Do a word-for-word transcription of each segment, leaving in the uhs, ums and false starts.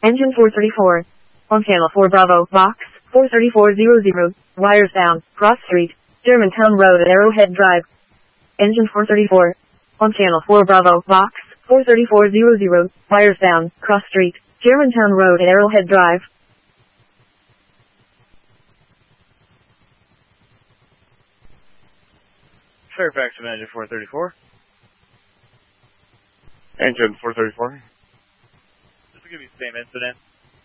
Engine four thirty-four. On channel four Bravo, box, four three four zero zero, wires down, cross street, Germantown Road at Arrowhead Drive. Engine four thirty-four. On channel four Bravo, box, four three four zero zero, wires down, cross street, Germantown Road at Arrowhead Drive. Fairfax and engine four thirty-four. Engine four thirty-four. This will give you the same incident.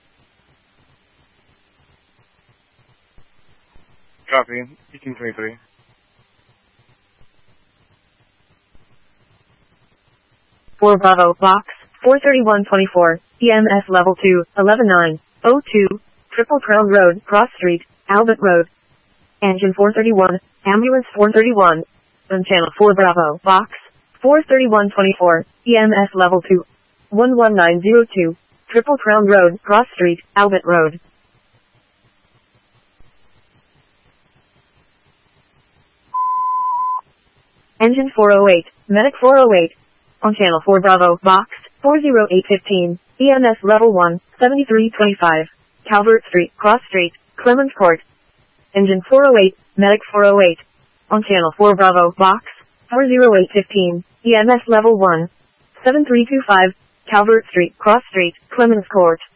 Copy. eighteen twenty-three. four Bravo, box, four thirty-one twenty-four, E M S level two, eleven nine oh two, Triple Crown Road, Cross Street, Albert Road. Engine four thirty-one, ambulance four thirty-one. On channel four Bravo, box, four thirty-one twenty-four, E M S level two, one one nine zero two, Triple Crown Road, Cross Street, Albert Road. Engine four oh eight, medic four oh eight. On channel four Bravo, box, four oh eight fifteen, E M S level one, seventy-three twenty-five, Calvert Street, Cross Street, Clemens Court. Engine four oh eight, medic four oh eight. On channel four Bravo, box, four oh eight fifteen, E M S level one, seven three two five, Calvert Street, Cross Street, Clemens Court.